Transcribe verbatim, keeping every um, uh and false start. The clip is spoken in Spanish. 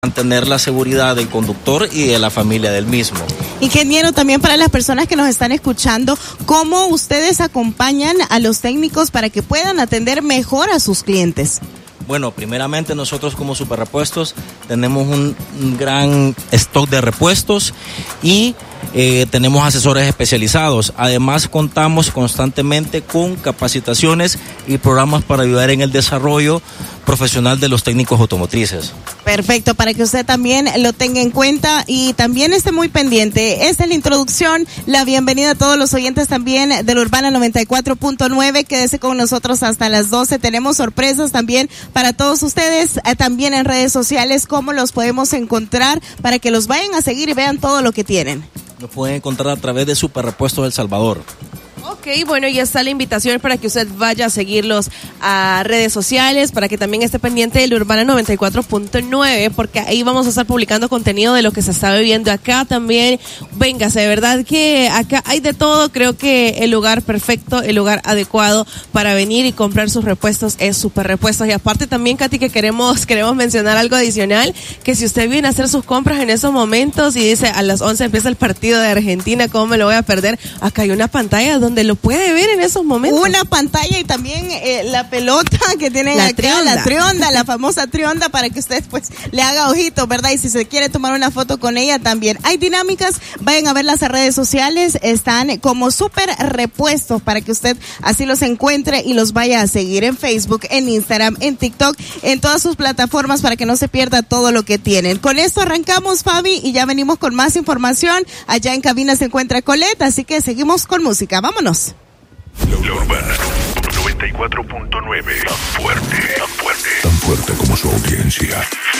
mantener la seguridad del conductor y de la familia del mismo. Ingeniero, también para las personas que nos están escuchando, ¿cómo ustedes acompañan a los técnicos para que puedan atender mejor a sus clientes? Bueno, primeramente nosotros como Superrepuestos tenemos un, un gran stock de repuestos y eh, tenemos asesores especializados. Además, contamos constantemente con capacitaciones y programas para ayudar en el desarrollo profesional de los técnicos automotrices. Perfecto, para que usted también lo tenga en cuenta y también esté muy pendiente. Esta es la introducción, la bienvenida a todos los oyentes también de la Urbana noventa y cuatro punto nueve. Quédese con nosotros hasta las doce. Tenemos sorpresas también para todos ustedes, eh, también en redes sociales, cómo los podemos encontrar para que los vayan a seguir y vean todo lo que tienen. Nos pueden encontrar a través de Superrepuestos El Salvador. Ok, bueno, ya está la invitación para que usted vaya a seguirlos a redes sociales, para que también esté pendiente de la Urbana noventa y cuatro punto nueve, porque ahí vamos a estar publicando contenido de lo que se está viviendo acá también. Véngase, de verdad que acá hay de todo. Creo que el lugar perfecto, el lugar adecuado para venir y comprar sus repuestos es Superrepuestos. Y aparte también, Katy, que queremos, queremos mencionar algo adicional, que si usted viene a hacer sus compras en esos momentos y dice a las once empieza el partido de Argentina, ¿cómo me lo voy a perder? Acá hay una pantalla donde donde lo puede ver en esos momentos. Una pantalla y también eh, la pelota que tienen la acá, trionda. la trionda, la famosa trionda, para que usted pues le haga ojito, ¿verdad? Y si se quiere tomar una foto con ella también. Hay dinámicas, vayan a ver las redes sociales, están como Superrepuestos para que usted así los encuentre y los vaya a seguir en Facebook, en Instagram, en TikTok, en todas sus plataformas para que no se pierda todo lo que tienen. Con esto arrancamos, Fabi, y ya venimos con más información. Allá en cabina se encuentra Colette, así que seguimos con música. Vámonos. La Urbana noventa y cuatro punto nueve, tan fuerte, tan fuerte, tan fuerte como su audiencia.